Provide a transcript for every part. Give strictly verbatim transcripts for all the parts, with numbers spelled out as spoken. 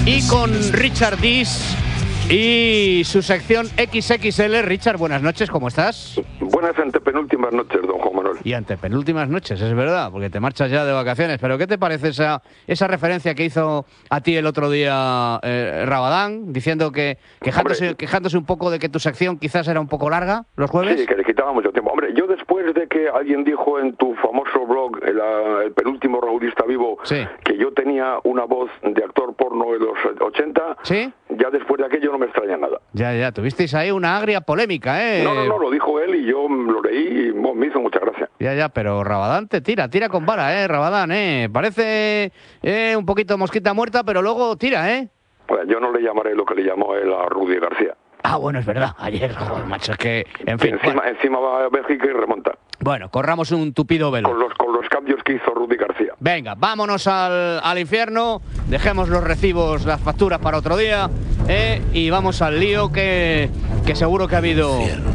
Y con Richard Dish y su sección equis equis ele. Richard, buenas noches, ¿cómo estás? Buenas antepenúltimas noches, don Juan Manuel. Y antepenúltimas noches, es verdad, porque te marchas ya de vacaciones. Pero ¿qué te parece esa, esa referencia que hizo a ti el otro día eh, Rabadán, diciendo que quejándose, quejándose un poco de que tu sección quizás era un poco larga los jueves? Sí, que le quitaba mucho tiempo. Hombre, yo después de que alguien dijo en tu famoso blog, el, el penúltimo raulista vivo, sí, que yo tenía una voz de actor porno de los ochenta, ¿sí? Ya después de aquello no me extraña nada. Ya, ya, tuvisteis ahí una agria polémica, ¿eh? No, no, no, lo dijo él y yo lo leí y bueno, me hizo mucha gracia. Ya, ya, pero Rabadán te tira, tira con vara, ¿eh? Rabadán, ¿eh? Parece eh, un poquito mosquita muerta, pero luego tira, ¿eh? Pues yo no le llamaré lo que le llamó él a Rudy García. Ah, bueno, es verdad. Ayer, joder, macho, es que, en fin. Encima, Bueno, encima va a Bélgica y remonta. bueno, corramos un tupido velo. Con los, con los cambios que hizo Rudy García. Venga, vámonos al, al infierno, dejemos los recibos, las facturas para otro día, ¿eh? Y vamos al lío que, que seguro que ha habido...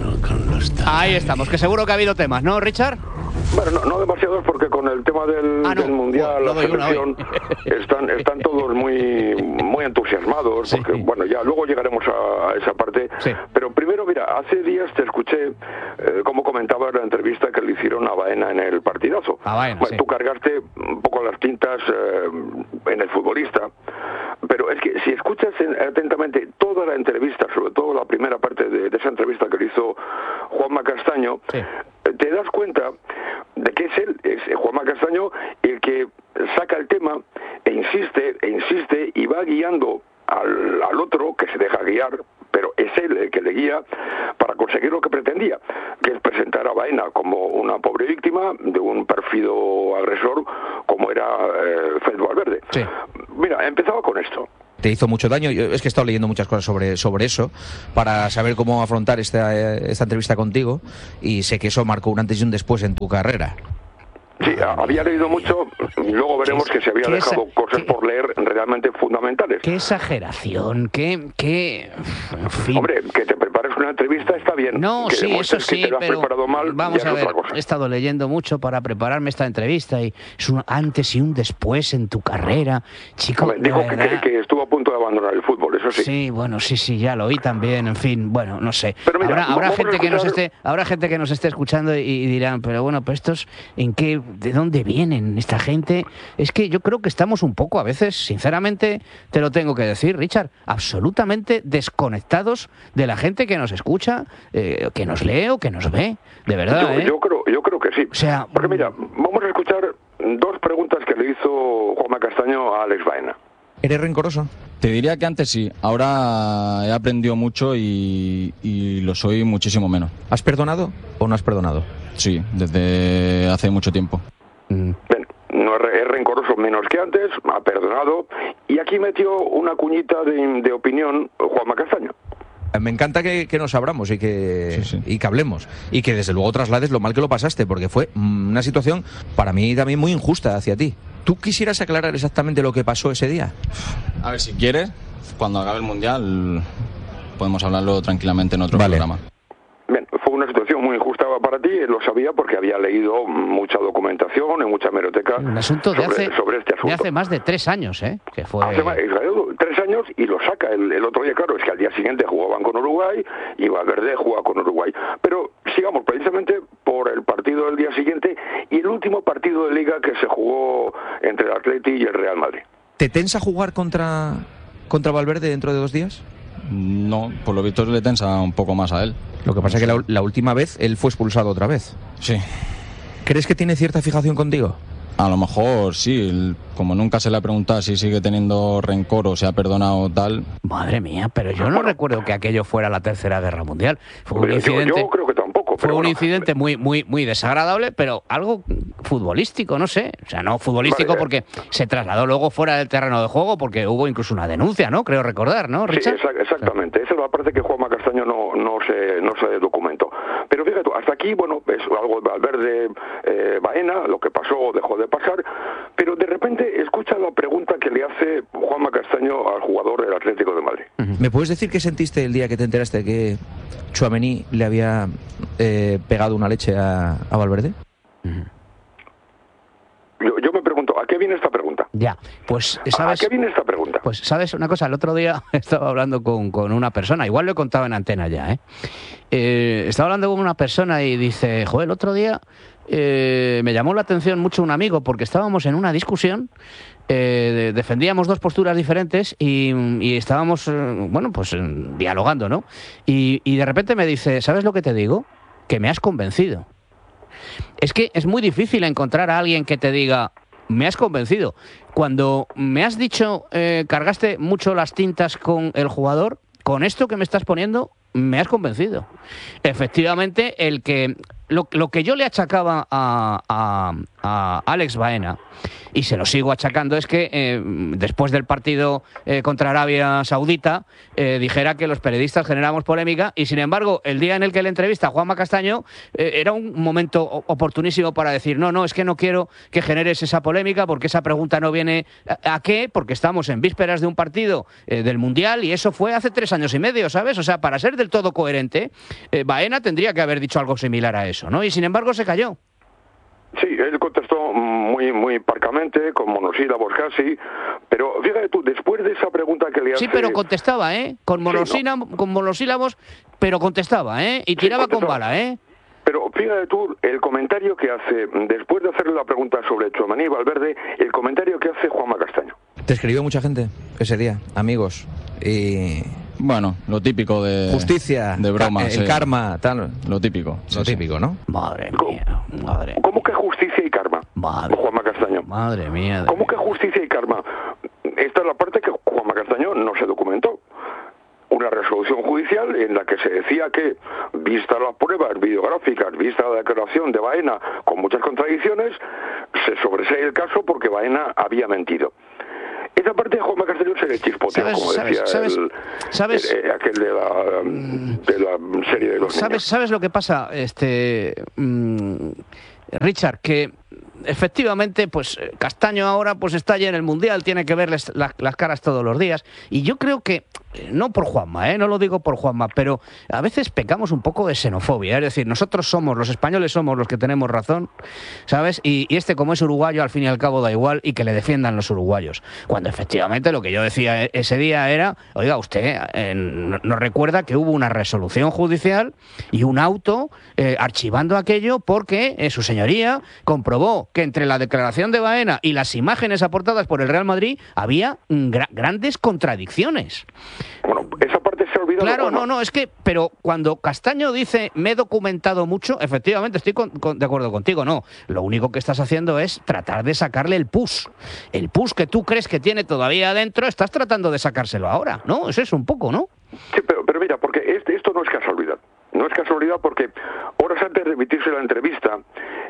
Ahí estamos, que seguro que ha habido temas, ¿no, Richard? Bueno, no, no demasiados porque con el tema del, ah, no. del Mundial, bueno, la selección, están, están todos muy, muy entusiasmados, porque sí, bueno, ya luego llegaremos a, a esa parte. Sí. Pero primero, mira, hace días te escuché, eh, como comentabas la entrevista que le hicieron a Baena en el partidazo. A Baena, bueno, sí. Tú cargaste un poco las tintas eh, en el futbolista, pero es que si escuchas atentamente toda la entrevista, sobre todo la primera parte de, de esa entrevista que le hizo Juanma Castaño, sí, te das cuenta de que es él, es Juanma Castaño, el que saca el tema e insiste, e insiste y va guiando al, al otro, que se deja guiar, pero es él el que le guía para conseguir lo que pretendía, que es presentar a Baena como una pobre víctima de un pérfido agresor como era eh, Fred Valverde. Sí. Mira, empezaba con esto. Te hizo mucho daño. Yo es que he estado leyendo muchas cosas sobre, sobre eso para saber cómo afrontar esta, esta entrevista contigo, y sé que eso marcó un antes y un después en tu carrera. Sí, había leído mucho, luego veremos que se había dejado esa, cosas qué, por leer realmente fundamentales. Qué exageración, qué... qué en fin. Hombre, que te prepares una entrevista está bien. No, que sí, eso sí, que te lo has pero preparado mal, vamos ya a es ver, otra cosa. he estado leyendo mucho para prepararme esta entrevista y es un antes y un después en tu carrera, chico. Hombre, dijo que, que, que estuvo a punto de abandonar el fútbol, eso sí. Sí, bueno, sí, sí, ya lo oí también, en fin, bueno, no sé. Pero mira, habrá habrá gente escuchar... que nos esté, habrá gente que nos esté escuchando y, y dirán, pero bueno, pues estos, ¿en qué, de dónde vienen esta gente? Es que yo creo que estamos un poco a veces, sinceramente, te lo tengo que decir, Richard, absolutamente desconectados de la gente que nos escucha, eh, que nos lee o que nos ve, de verdad. Yo, ¿eh? yo creo, yo creo que sí. O sea, porque mira, vamos a escuchar dos preguntas que le hizo Juanma Castaño a Alex Baena. ¿Eres rencoroso? Te diría que antes sí, ahora he aprendido mucho y, y lo soy muchísimo menos. ¿Has perdonado o no has perdonado? Sí, desde hace mucho tiempo. Mm. Bien, no es, es rencoroso menos que antes, ha perdonado, y aquí metió una cuñita de, de opinión Juanma Castaño. Me encanta que, que nos abramos y que, sí, sí. y que hablemos y que desde luego traslades lo mal que lo pasaste, porque fue una situación para mí también muy injusta hacia ti. ¿Tú quisieras aclarar exactamente lo que pasó ese día? A ver, si quieres, cuando acabe el Mundial podemos hablarlo tranquilamente en otro vale. programa. Bien, fue una situación muy injusta para ti, lo sabía porque había leído mucha documentación en mucha hemeroteca. Un asunto de, sobre, hace, sobre este asunto. de hace más de tres años, ¿eh? Que fue... Hace más, tres años y lo saca el, el otro día, claro, es que al día siguiente jugaban con Uruguay y Valverde jugaba con Uruguay. Pero sigamos precisamente por el partido del día siguiente y el último partido de Liga que se jugó entre el Atleti y el Real Madrid. ¿Te tensa jugar contra, contra Valverde dentro de dos días? No, por lo visto le tensa un poco más a él. Lo que pasa es que la, la última vez él fue expulsado otra vez. Sí. ¿Crees que tiene cierta fijación contigo? A lo mejor sí, como nunca se le ha preguntado si sigue teniendo rencor o se ha perdonado tal. Madre mía, pero yo no bueno, recuerdo que aquello fuera la Tercera Guerra Mundial. Fue un incidente, yo, yo creo que tampoco. Fue pero un bueno. incidente muy, muy, muy desagradable, pero algo futbolístico, no sé. O sea, no futbolístico vale, porque se trasladó luego fuera del terreno de juego, porque hubo incluso una denuncia, ¿no? Creo recordar, ¿no, Richard? Sí, exactamente. Esa es la parte que Juanma Castaño no, no, se, no se documentó. Pero fíjate, hasta aquí, bueno, es algo de Valverde, eh, Baena, lo que pasó o dejó de pasar, pero de repente escucha la pregunta que le hace Juanma Castaño al jugador del Atlético de Madrid. ¿Me puedes decir qué sentiste el día que te enteraste que Tchouaméni le había eh, pegado una leche a, a Valverde? Yo, yo me pregunto, ¿a qué viene esta pregunta? Ya, pues sabes... ¿A qué viene esta pregunta? Pues sabes una cosa, el otro día estaba hablando con, con una persona, igual lo he contado en antena ya, ¿eh? Eh, estaba hablando con una persona y dice, joder, el otro día eh, me llamó la atención mucho un amigo porque estábamos en una discusión, eh, defendíamos dos posturas diferentes y, y estábamos, eh, bueno, pues eh, dialogando, ¿no? Y, y de repente me dice, ¿sabes lo que te digo? Que me has convencido. Es que es muy difícil encontrar a alguien que te diga, me has convencido. Cuando me has dicho, eh, cargaste mucho las tintas con el jugador, con esto que me estás poniendo, me has convencido. Efectivamente, el que lo, lo que yo le achacaba a, a, a Alex Baena, y se lo sigo achacando, es que eh, después del partido eh, contra Arabia Saudita eh, dijera que los periodistas generamos polémica, y sin embargo el día en el que le entrevista a Juanma Castaño eh, era un momento oportunísimo para decir no, no, es que no quiero que generes esa polémica porque esa pregunta no viene a, ¿a qué? Porque estamos en vísperas de un partido eh, del Mundial y eso fue hace tres años y medio, ¿sabes? O sea, para ser del todo coherente, eh, Baena tendría que haber dicho algo similar a eso, ¿no? Y sin embargo se cayó. Sí, él contestó muy muy parcamente, con monosílabos casi, pero fíjate tú, después de esa pregunta que le hace... Sí, pero contestaba, ¿eh? Con, monosílab sí, ¿no? con monosílabos, pero contestaba, ¿eh? Y tiraba sí, con bala, ¿eh? Pero fíjate tú, el comentario que hace, después de hacerle la pregunta sobre Tchouaméni y Valverde, el comentario que hace Juanma Castaño. ¿Te escribió mucha gente ese día? Amigos. Y... Bueno, lo típico de... Justicia. De bromas. El eh. karma, tal. Lo típico. Lo sí, típico, sí. ¿no? Madre mía, madre. ¿Cómo que justicia y karma? Madre. Juanma Castaño. Madre mía. ¿Cómo que justicia y karma? Esta es la parte que Juanma Castaño no se documentó. Una resolución judicial en la que se decía que, vista las pruebas videográficas, vista la declaración de Baena con muchas contradicciones, se sobresee el caso porque Baena había mentido. Esa parte de Juanma Castaño se le chispoteó, como decía ¿sabes, el, ¿sabes? El, aquel de la, de la serie de los ¿sabes, niños. ¿Sabes lo que pasa, este mmm, Richard? Que efectivamente, pues Castaño ahora pues está allí en el Mundial, tiene que verles la, las caras todos los días. Y yo creo que, no por Juanma, ¿eh? no lo digo por Juanma, pero a veces pecamos un poco de xenofobia. Es decir, nosotros somos, los españoles somos los que tenemos razón, ¿sabes? Y, y este, como es uruguayo, al fin y al cabo da igual y que le defiendan los uruguayos. Cuando efectivamente lo que yo decía ese día era, oiga, usted eh, nos recuerda que hubo una resolución judicial y un auto eh, archivando aquello porque eh, su señoría comprobó que entre la declaración de Baena y las imágenes aportadas por el Real Madrid había gra grandes contradicciones. Bueno, esa parte se ha olvidado. Claro, no, no, es que, pero cuando Castaño dice me he documentado mucho, efectivamente estoy con, con, de acuerdo contigo, no. Lo único que estás haciendo es tratar de sacarle el pus. El pus que tú crees que tiene todavía adentro, estás tratando de sacárselo ahora, ¿no? Es eso un poco, ¿no? Sí, pero, pero mira, porque este, esto no es casualidad. No es casualidad porque horas antes de emitirse la entrevista,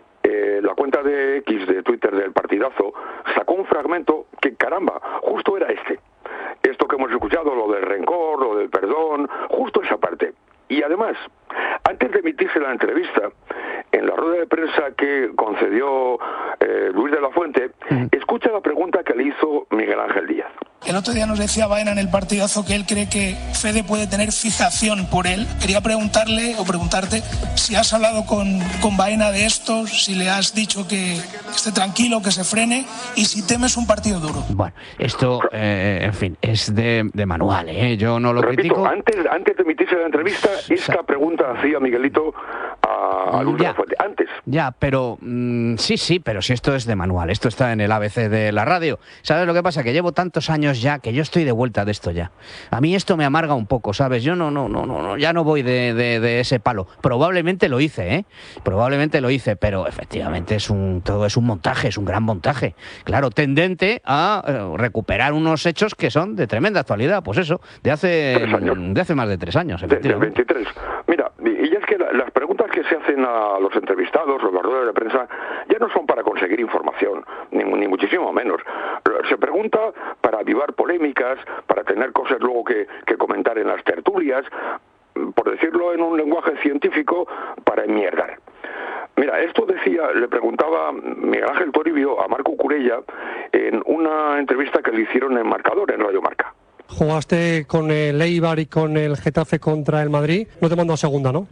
Eh, la cuenta de X de Twitter del Partidazo sacó un fragmento que, caramba, justo era este. Esto que hemos escuchado, lo del rencor, lo del perdón, justo esa parte. Y además, antes de emitirse la entrevista, en la rueda de prensa que concedió eh, Luis de la Fuente, escucha la pregunta que le hizo Miguel Ángel Díaz. El otro día nos decía Baena en el Partidazo que él cree que Fede puede tener fijación por él. Quería preguntarle o preguntarte si has hablado con, con Baena de esto, si le has dicho que esté tranquilo, que se frene y si temes un partido duro. Bueno, esto, eh, en fin, es de, de manual, ¿eh? Yo no lo Repito, critico. Antes, antes de emitirse la entrevista, esta pregunta hacía Miguelito a, a Luis de la Fuente. Antes. Ya, pero mmm, sí, sí, pero si esto es de manual, esto está en el A B C de la radio. ¿Sabes lo que pasa? Que llevo tantos años ya que yo estoy de vuelta de esto ya. A mí esto me amarga un poco, ¿sabes? Yo no, no, no, no, ya no voy de, de, de ese palo. Probablemente lo hice, ¿eh? Probablemente lo hice, pero efectivamente es un, todo es un montaje, es un gran montaje. Claro, tendente a eh, recuperar unos hechos que son de tremenda actualidad, pues eso, de hace, de hace más de tres años, efectivamente. De, de veintitrés. Mira, y ya es que la, las preguntas que se hacen a los entrevistados o las ruedas de prensa ya no son para conseguir información, ni, ni muchísimo menos. Se pregunta para avivar polémicas, para tener cosas luego que, que comentar en las tertulias, por decirlo en un lenguaje científico, para enmierdar. Mira, esto decía, le preguntaba Miguel Ángel Toribio a Marco Curella en una entrevista que le hicieron en Marcador, en Radio Marca. Jugaste con el Eibar y con el Getafe contra el Madrid, no te mando a segunda, ¿no?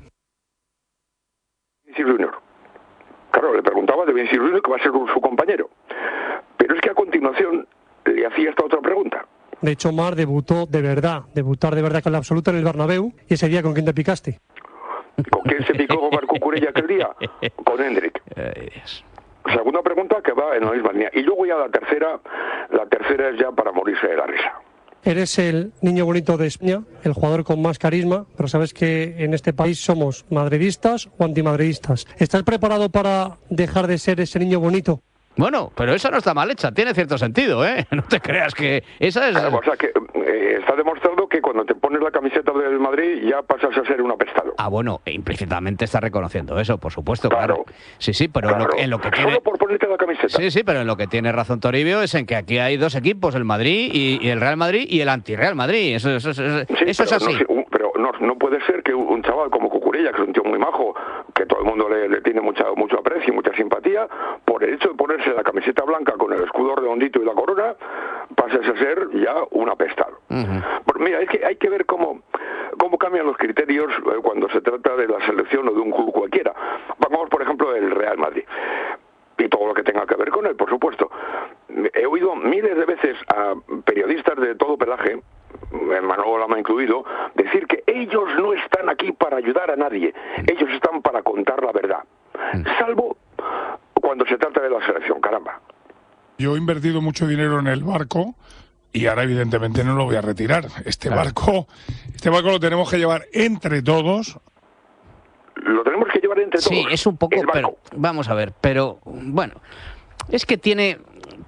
Vinicius Junior. Claro, le preguntaba de Vinicius Junior, que va a ser su compañero. Pero es que a continuación le hacía esta otra pregunta. De hecho, Mar debutó de verdad, debutar de verdad con la absoluta en el Bernabéu. ¿Y ese día con quién te picaste? ¿Con quién se picó Marco Cucurella aquel día? Con Hendrik. Segunda pregunta que va en la misma línea. Y luego ya la tercera, la tercera es ya para morirse de la risa. Eres el niño bonito de España, el jugador con más carisma, pero sabes que en este país somos madridistas o antimadridistas. ¿Estás preparado para dejar de ser ese niño bonito? Bueno, pero esa no está mal hecha, tiene cierto sentido, ¿eh? No te creas que esa es... O sea, que eh, está demostrado que cuando te pones la camiseta del Madrid ya pasas a ser un apestado. Ah, bueno, implícitamente está reconociendo eso, por supuesto, claro. claro. Sí, sí, pero claro. en, lo, en lo que tiene... Solo por ponerte la camiseta. Sí, sí, pero en lo que tiene razón Toribio es en que aquí hay dos equipos, el Madrid y, y el Real Madrid y el anti-Real Madrid. Eso, eso, eso, sí, eso es así. No, pero no, no puede ser que un chaval como Cucurella, que es un tío muy majo, que todo el mundo le, le tiene mucha, mucho aprecio y mucha simpatía, por el hecho de ponerse la camiseta blanca con el escudo redondito y la corona, pases a ser ya un apestado. Uh-huh. Pero mira, es que hay que ver cómo, cómo cambian los criterios eh, cuando se trata de la selección o de un club cualquiera. Vamos, por ejemplo, el Real Madrid. Y todo lo que tenga que ver con él, por supuesto. He oído miles de veces a periodistas de todo pelaje, Manolo Lama incluido, decir que ellos no están aquí para ayudar a nadie, ellos están para contar la verdad. Salvo cuando se trata de la selección, caramba. Yo he invertido mucho dinero en el barco y ahora evidentemente no lo voy a retirar. Este claro. barco, este barco lo tenemos que llevar entre todos. Lo tenemos que llevar entre todos. Sí, es un poco, pero vamos a ver, pero bueno, es que tiene,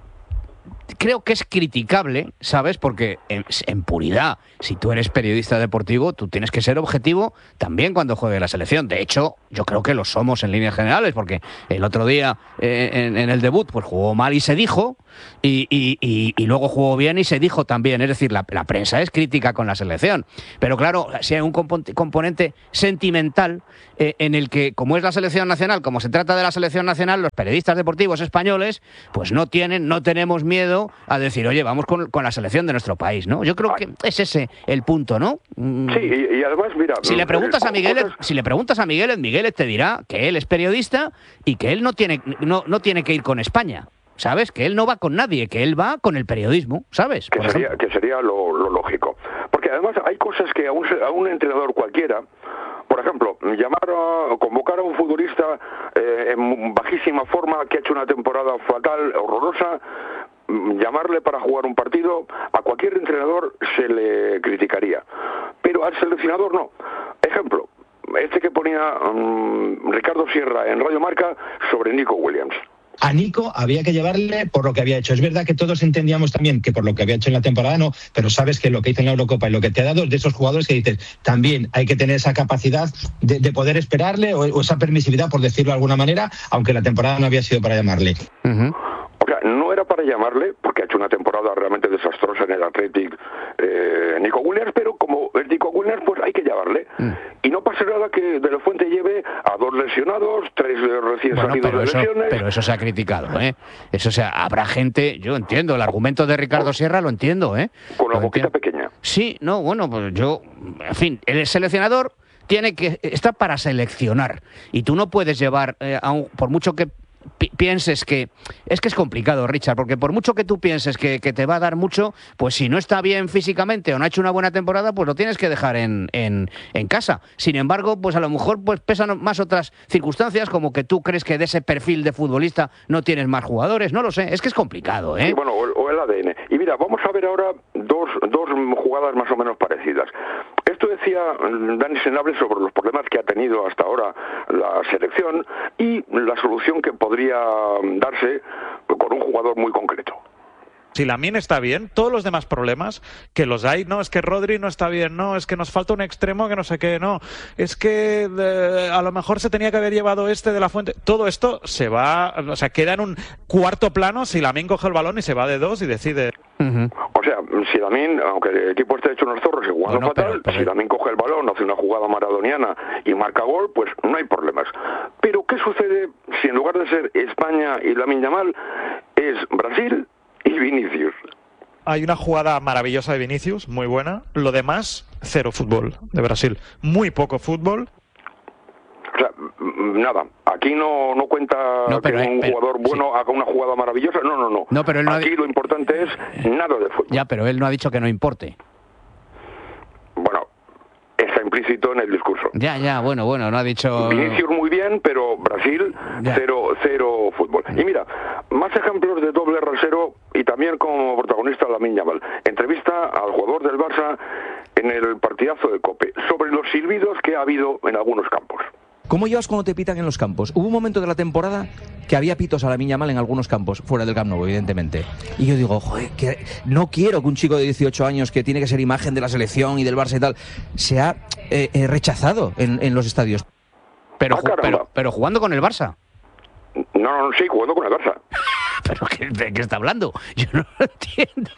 creo que es criticable, ¿sabes? Porque en, en puridad, si tú eres periodista deportivo, tú tienes que ser objetivo también cuando juegue la selección. De hecho, yo creo que lo somos en líneas generales, porque el otro día eh, en, en el debut pues jugó mal y se dijo, y, y, y, y luego jugó bien y se dijo también. Es decir, la, la prensa es crítica con la selección. Pero claro, si hay un componente, componente sentimental eh, en el que, como es la selección nacional, como se trata de la selección nacional, los periodistas deportivos españoles pues no tienen, no tenemos miedo a decir, oye, vamos con, con la selección de nuestro país, ¿no? Yo creo que es ese el punto, ¿no? Sí, y, y además, mira... Si le preguntas a Miguel, cosas... si le preguntas a Miguel, Miguel te dirá que él es periodista y que él no tiene, no, no tiene que ir con España, ¿sabes? Que él no va con nadie, que él va con el periodismo, ¿sabes? Que sería, que sería lo, lo lógico. Porque además hay cosas que a un, a un entrenador cualquiera, por ejemplo, llamar a, convocar a un futbolista eh, en bajísima forma, que ha hecho una temporada fatal, horrorosa, llamarle para jugar un partido, a cualquier entrenador se le criticaría. Pero al seleccionador no. Ejemplo, este que ponía um, Ricardo Sierra en Radio Marca sobre Nico Williams. A Nico había que llevarle por lo que había hecho. Es verdad que todos entendíamos también que por lo que había hecho en la temporada no, pero sabes que lo que hizo en la Eurocopa y lo que te ha dado es de esos jugadores que dices, también hay que tener esa capacidad de, de poder esperarle o, o esa permisividad, por decirlo de alguna manera, aunque la temporada no había sido para llamarle. Uh-huh. O sea, no era para llamarle, porque ha hecho una temporada realmente desastrosa en el Athletic eh, Nico Williams, pero como es Nico Williams, pues hay que llamarle. Mm. Y no pasa nada que De La Fuente lleve a dos lesionados, tres recién bueno, salidos de eso, lesiones. Pero eso se ha criticado, ¿eh? Eso, o sea, habrá gente, yo entiendo, el argumento de Ricardo Sierra lo entiendo, ¿eh? Con la lo boquita entiendo. pequeña. Sí, no, bueno, pues yo, en fin, el seleccionador tiene que, está para seleccionar. Y tú no puedes llevar, eh, a un, por mucho que Pi- pienses que... Es que es complicado, Richard, porque por mucho que tú pienses que, que te va a dar mucho, pues si no está bien físicamente o no ha hecho una buena temporada, pues lo tienes que dejar en, en, en casa. Sin embargo, pues a lo mejor pues pesan más otras circunstancias, como que tú crees que de ese perfil de futbolista no tienes más jugadores, no lo sé, es que es complicado, ¿eh? Sí, bueno, o el, o el A D N. Y mira, vamos a ver ahora dos, dos jugadas más o menos parecidas. Esto decía Dani Senabre sobre los problemas que ha tenido hasta ahora la selección y la solución que podría darse con un jugador muy concreto. Si Lamine está bien, todos los demás problemas que los hay, no, es que Rodri no está bien, no, es que nos falta un extremo que no sé qué, no, es que eh, a lo mejor se tenía que haber llevado este de La Fuente. Todo esto se va, o sea, queda en un cuarto plano si Lamine coge el balón y se va de dos y decide. Uh-huh. O sea, si Lamine, aunque el equipo esté hecho unos zorros y jugando bueno, fatal, pero, pero... si Lamine coge el balón, hace una jugada maradoniana y marca gol, pues no hay problemas. Pero ¿qué sucede si en lugar de ser España y Lamine Yamal es Brasil y Vinicius? Hay una jugada maravillosa de Vinicius, muy buena. Lo demás, cero fútbol de Brasil. Muy poco fútbol. O sea, nada, aquí no, no cuenta no, pero, que un pero, jugador bueno sí. haga una jugada maravillosa, no, no, no. no pero él no aquí ha... lo importante es nada de fútbol. Ya, pero él no ha dicho que no importe. Bueno, está implícito en el discurso. Ya, ya, bueno, bueno, no ha dicho... Vinicius muy bien, pero Brasil, cero, cero fútbol. Y mira, más ejemplos de doble rasero y también como protagonista Lamine Yamal. Entrevista al jugador del Barça en el partidazo de COPE sobre los silbidos que ha habido en algunos campos. ¿Cómo llevas cuando te pitan en los campos? Hubo un momento de la temporada que había pitos a Lamine Yamal en algunos campos, fuera del Camp Nou, evidentemente. Y yo digo, joder, que no quiero que un chico de dieciocho años que tiene que ser imagen de la selección y del Barça y tal, sea eh, eh, rechazado en, en los estadios. Pero, ah, pero, pero jugando con el Barça. No, no, sí, jugando con el Barça. ¿Pero qué, de qué está hablando? Yo no lo entiendo.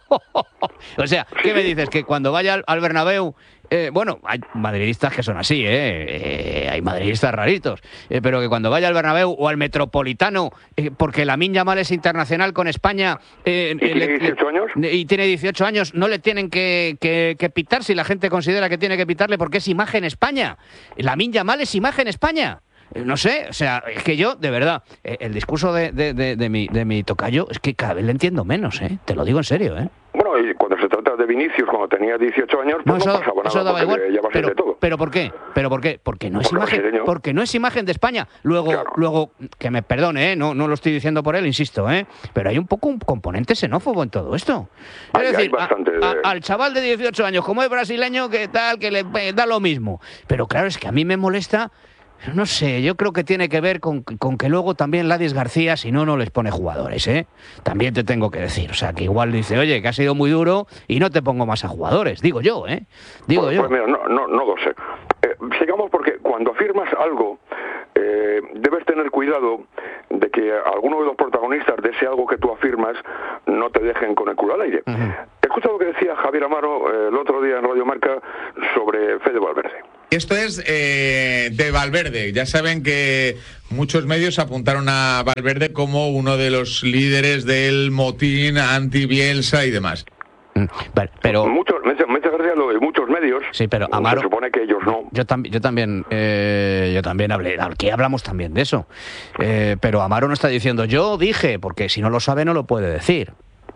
O sea, ¿qué me dices? Que cuando vaya al, al Bernabéu... Eh, bueno, hay madridistas que son así, ¿eh? eh hay madridistas raritos. Eh, pero que cuando vaya al Bernabéu o al Metropolitano, eh, porque Lamine Yamal es internacional con España... Eh, ¿Y tiene dieciocho años? Y tiene dieciocho años, no le tienen que, que, que pitar si la gente considera que tiene que pitarle porque es imagen España. Lamine Yamal es imagen España. No sé, o sea, es que yo, de verdad, el discurso de, de, de, de, mi, de mi tocayo es que cada vez le entiendo menos, ¿eh? Te lo digo en serio, ¿eh? Bueno, y cuando se trata de Vinicius, cuando tenía dieciocho años, pues no, eso, no pasaba nada, eso daba igual, pero, de todo. ¿pero por qué? ¿Pero por qué? Porque no es Por imagen, brasileño. porque no es imagen de España. Luego, claro. luego que me perdone, ¿eh? no, no lo estoy diciendo por él, insisto, ¿eh? Pero hay un poco un componente xenófobo en todo esto. Es hay, decir, hay a, a, de... al chaval de dieciocho años, como es brasileño, que tal, que le eh, da lo mismo. Pero claro, es que a mí me molesta... No sé, yo creo que tiene que ver con, con que luego también Ladis García, si no, no les pone jugadores, ¿eh? También te tengo que decir. O sea, que igual dice, oye, que ha sido muy duro y no te pongo más a jugadores. Digo yo, ¿eh? Digo pues, yo. Pues mira, no, no, no lo sé. Eh, sigamos porque cuando afirmas algo, eh, debes tener cuidado de que alguno de los protagonistas de ese algo que tú afirmas no te dejen con el culo al aire. Uh-huh. Escucha lo que decía Javier Amaro eh, el otro día en Radio Marca sobre Fede Valverde. Esto es eh, de Valverde. Ya saben que muchos medios apuntaron a Valverde como uno de los líderes del motín anti-Bielsa y demás. Mm, vale, pero muchos, me hace gracia lo de muchos medios. Sí, pero Amaro, se supone que ellos no. Yo, tam, yo también, eh, yo también hablé, aquí hablamos también de eso. Eh, pero Amaro no está diciendo yo dije, porque si no lo sabe no lo puede decir.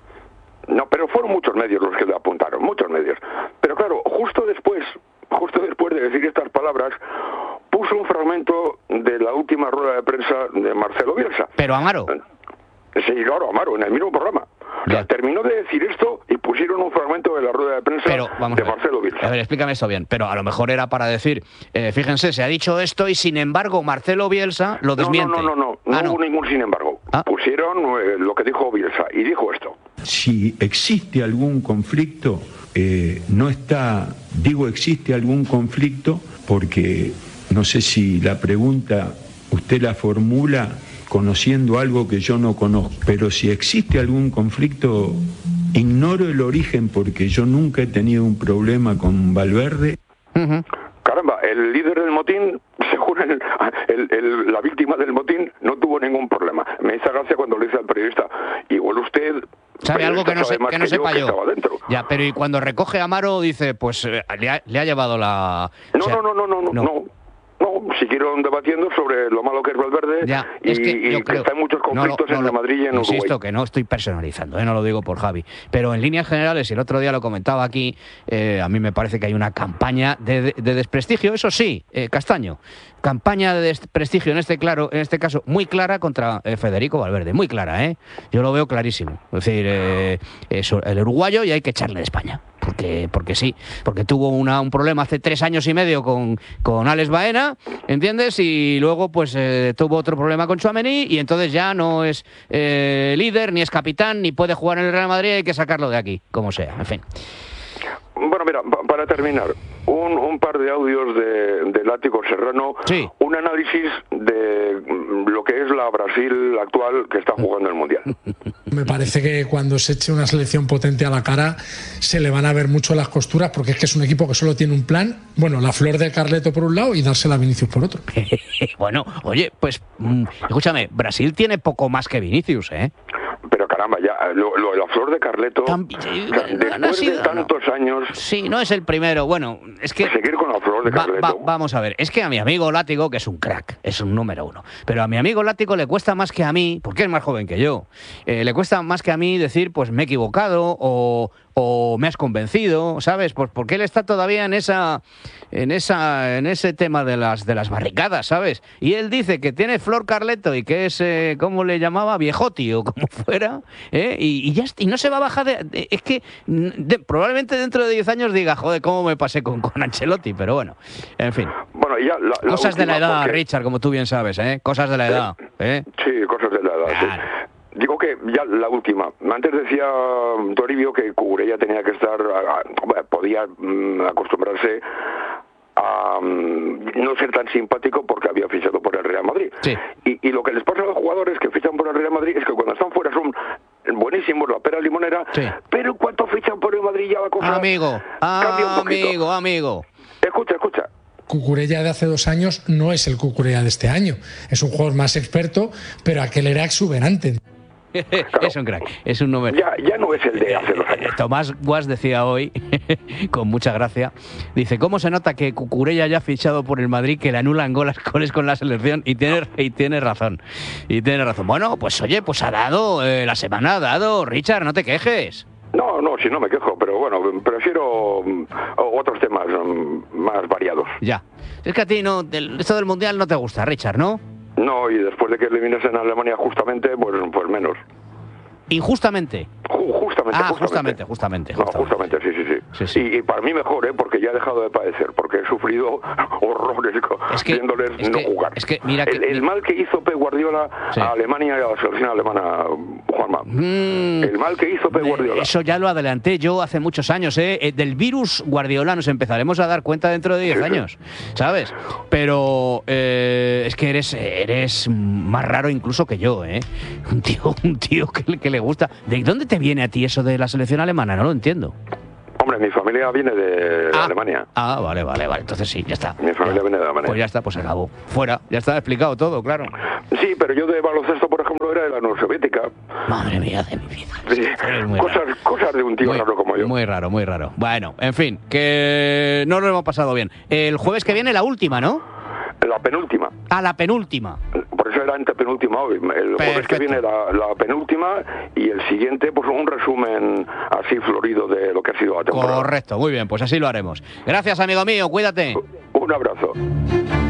No, pero fueron muchos medios los que lo apuntaron, muchos medios. Pero claro, justo después. Justo después de decir estas palabras, puso un fragmento de la última rueda de prensa de Marcelo Bielsa. ¿Pero Amaro? Sí, claro, Amaro, en el mismo programa. O sea, terminó de decir esto y pusieron un fragmento de la rueda de prensa Pero, vamos de a ver, Marcelo Bielsa. A ver, explícame esto bien. Pero a lo mejor era para decir, eh, fíjense, se ha dicho esto y sin embargo Marcelo Bielsa lo desmiente. No, no, no, no, no, no, ah, no hubo no. ningún sin embargo. ¿Ah? Pusieron eh, lo que dijo Bielsa y dijo esto. Si existe algún conflicto, eh, no está, digo existe algún conflicto porque no sé si la pregunta usted la formula conociendo algo que yo no conozco, pero si existe algún conflicto, ignoro el origen porque yo nunca he tenido un problema con Valverde. Uh-huh. Caramba, el líder del motín, según el, el, el, la víctima del motín, no tuvo ningún problema. Me hizo gracia cuando le dice al periodista, igual usted... ¿Sabe algo que no, sé, que no que sepa yo? yo. Ya, pero y cuando recoge a Amaro dice, pues eh, le, ha, le ha llevado la... No, o sea, no, no, no, no, no, no. No, siguieron debatiendo sobre lo malo que es Valverde ya, y, es que, y yo creo, que hay muchos conflictos no, no, en Madrid y en insisto, Uruguay. Insisto que no estoy personalizando, ¿eh? No lo digo por Javi, pero en líneas generales, y el otro día lo comentaba aquí, eh, a mí me parece que hay una campaña de, de, de desprestigio, eso sí, eh, Castaño, campaña de desprestigio en este claro, en este caso muy clara contra eh, Federico Valverde, muy clara, ¿eh? Yo lo veo clarísimo, es decir, eh, eso, el uruguayo y hay que echarle de España. Porque, porque sí, porque tuvo una, un problema hace tres años y medio con, con Alex Baena, ¿entiendes? Y luego pues eh, tuvo otro problema con Tchouaméni y entonces ya no es eh, líder, ni es capitán, ni puede jugar en el Real Madrid, hay que sacarlo de aquí, como sea, en fin. Bueno, mira, para terminar, un, un par de audios de, de Látigo Serrano, sí. Un análisis de lo que es la Brasil actual que está jugando el Mundial. Me parece que cuando se eche una selección potente a la cara se le van a ver mucho las costuras porque es que es un equipo que solo tiene un plan, bueno, la flor de Carleto por un lado y dársela a Vinicius por otro. Bueno, oye, pues, mmm, escúchame, Brasil tiene poco más que Vinicius, ¿eh? Pero Caramba, ya, lo, lo de la flor de Carleto, Tambi- o sea, no, después no ha sido- de tantos no. años, Sí, no es el primero. Bueno, es que... seguir con la flor de Va- Carleto. va- vamos a ver, es que a mi amigo Látigo, que es un crack, es un número uno, pero a mi amigo Látigo le cuesta más que a mí, porque es más joven que yo, eh, le cuesta más que a mí decir, pues me he equivocado o, o me has convencido, ¿sabes? Pues porque él está todavía en esa, en esa, en ese tema de las, de las barricadas, ¿sabes? Y él dice que tiene flor Carleto y que es, eh, ¿cómo le llamaba? Viejoti o como fuera, ¿eh? y, y ya est- y no se va a bajar de, de- es que mm, de- probablemente dentro de diez años diga, joder, cómo me pasé con, con Ancelotti, pero bueno, en fin. Bueno, ya la, la Cosas de la última, edad, porque- Richard, como tú bien sabes, ¿eh? Cosas de la edad, ¿eh? Sí, cosas de la edad. sí. Claro. Digo que ya la última. Antes decía mm, Toribio que Cucurella tenía que estar, a- a- bueno, podía mm, acostumbrarse a mm, no ser tan simpático porque había fichado por el Real Madrid. Sí. Y, y lo que les pasa a los jugadores que fichan por el Real Madrid es que cuando están fuera son buenísimos, la pera limonera, Sí. pero en cuanto fichan por el Madrid ya la cosa Amigo, cambia un poquito. amigo, amigo. Escucha, escucha. Cucurella de hace dos años no es el Cucurella de este año. Es un jugador más experto, pero aquel era exuberante. Es un crack, es un número. Ya, ya no es el de hace dos Eh, años. Tomás Guas decía hoy, con mucha gracia, dice, ¿cómo se nota que Cucurella ya ha fichado por el Madrid, que le anulan goles, goles con la selección? Y tiene, y tiene razón, y tiene razón. Bueno, pues oye, pues ha dado, eh, la semana ha dado, Richard, no te quejes. No, no, si no me quejo, pero bueno, prefiero mm, otros temas mm, más variados. Ya. Es que a ti no, del- esto del Mundial no te gusta, Richard, ¿no? No, y después de que elimines en Alemania justamente, pues, pues menos. Injustamente. Ju- justamente, Ah, justamente, justamente. No, justamente. justamente, sí, sí, sí. Sí, sí. Y, y para mí mejor, ¿eh? Porque ya he dejado de padecer, porque he sufrido horrores co- Es que- viéndoles es no que- jugar. es que mira que- el, el mal que hizo Pep Guardiola Sí. a Alemania y a la selección alemana, Juanma. Mm. El mal que hizo Pep Guardiola. Eso ya lo adelanté yo hace muchos años, ¿eh? Eh, Del virus Guardiola nos empezaremos a dar cuenta dentro de diez años, ¿sabes? Pero eh, es que eres, eres más raro incluso que yo, ¿eh? Un tío, un tío que, le- que le gusta. ¿De dónde te viene a ti eso de la selección alemana? No lo entiendo. Hombre, mi familia viene de Ah. Alemania. Ah, vale, vale, vale. Entonces sí, ya está. Mi familia Ya. viene de Alemania. Pues ya está, pues se acabó. Fuera, ya está explicado todo, claro. Sí, pero yo de baloncesto, por ejemplo, era de la Unión Soviética. Madre mía de mi vida. Sí, Eres muy cosas, raro. cosas de un tío Muy, raro como yo. muy raro, muy raro. Bueno, en fin, que no lo hemos pasado bien. El jueves que viene la última, ¿no? La penúltima. Ah, la penúltima. Por eso era antepenúltima hoy. El jueves que Perfecto. viene la, la penúltima y el siguiente, pues un resumen así florido de lo que ha sido la temporada. Correcto, muy bien, pues así lo haremos. Gracias, amigo mío, cuídate. Un abrazo.